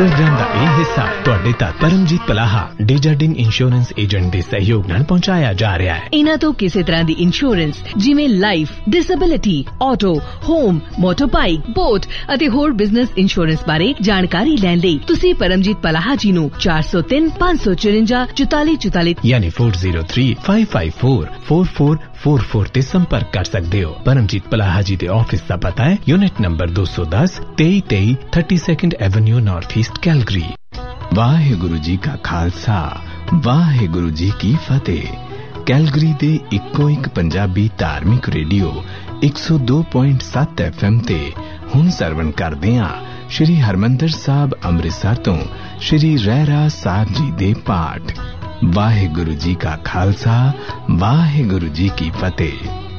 Programme का यह हिस्सा तुहाडे तक परमजीत पलाहा डेजर्टिंग इंश्योरेंस एजेंट के सहयोग नाल पहुंचाया जा रहा है। इन्हां तो किसी तरह की इंश्योरेंस जिवें life, disability, auto, home, motorbike, boat अते होर बिजनेस इंश्योरेंस बारे जानकारी लैण लई तुसीं परमजीत पलाहा जी नूं 403 554 4444 यानी 4035544444 ते संपर्क कर सकते हो। परमजीत पलाहा जी के ऑफिस का पता है unit number 210 2323 32nd Avenue north east Calgary. Waheguru ji का खालसा वाहेगुरु जी की फतेह। कैलगरी दे इक्को एक पंजाबी धार्मिक रेडियो 102.7 FM ते हुण सरवण करदे हां श्री हरमंदर साहब अमृतसर तो श्री रहरा साहब जी दे पाठ। वाहेगुरु जी का खालसा वाहेगुरु जी की फतेह।